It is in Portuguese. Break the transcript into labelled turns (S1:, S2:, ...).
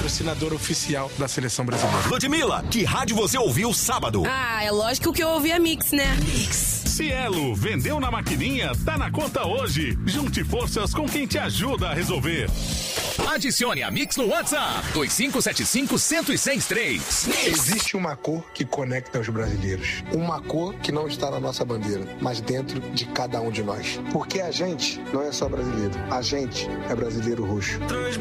S1: patrocinador oficial da seleção brasileira.
S2: Ludmilla, que rádio você ouviu sábado?
S3: Ah, é lógico que eu ouvi a Mix, né?
S2: Mix.
S4: Cielo, vendeu na maquininha, tá na conta hoje. Junte forças com quem te ajuda a resolver.
S2: Adicione a Mix no WhatsApp 2575-1063.
S1: Existe uma cor que conecta os brasileiros. Uma cor que não está na nossa bandeira, mas dentro de cada um de nós. Porque a gente não é só brasileiro. A gente é brasileiro roxo.